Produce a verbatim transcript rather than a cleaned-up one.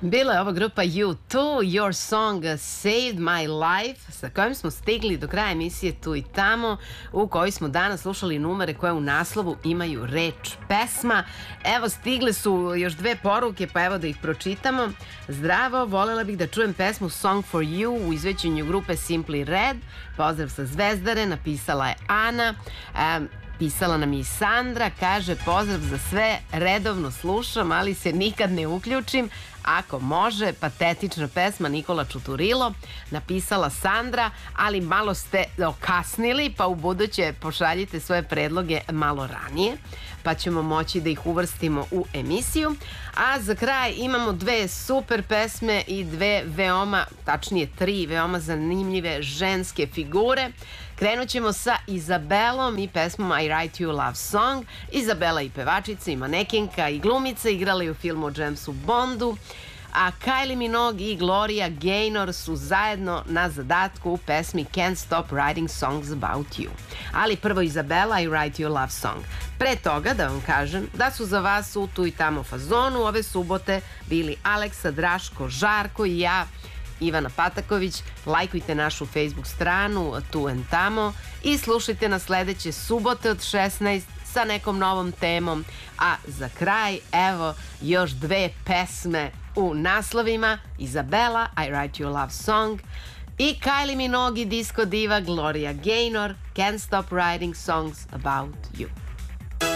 Bila je ova grupa U dva, Your Song Saved My Life, sa kojim smo stigli do kraja emisije Tu i tamo, u kojoj smo danas slušali numere koje u naslovu imaju reč pesma. Evo, stigle su još dve poruke, pa evo da ih pročitamo. Zdravo, volela bih da čujem pesmu Song for You u izvećenju grupe Simply Red. Pozdrav sa Zvezdare, napisala je Ana. Um, Pisala nam je i Sandra, kaže pozdrav za sve, redovno slušam, ali se nikad ne uključim. Ako može, patetična pesma Nikola Čuturilo, napisala Sandra, ali malo ste okasnili, pa u buduće pošaljite svoje predloge malo ranije, pa ćemo moći da ih uvrstimo u emisiju. A za kraj imamo dve super pesme i dve veoma, tačnije tri veoma zanimljive ženske figure. Krenut ćemo sa Izabelom i pesmom I Write You a Love Song. Izabela i pevačica i manekenka i glumica, igrala je u filmu o Jamesu Bondu, a Kylie Minogue i Gloria Gaynor su zajedno na zadatku u pesmi Can't Stop Writing Songs About You. Ali prvo Izabela, I Write You a Love Song. Pre toga da vam kažem da su za vas u Tu i tamo fazonu ove subote bili Aleksa, Draško, Žarko i ja, Ivana Pataković. Lajkujte našu Facebook stranu Tu and tamo i slušajte nas sledeće subote od šesnaest sa nekom novom temom. A za kraj, evo, još dve pesme u naslovima. Izabela, I Write You a Love Song, i Kylie Minogue i disco diva Gloria Gaynor, Can't Stop Writing Songs About You.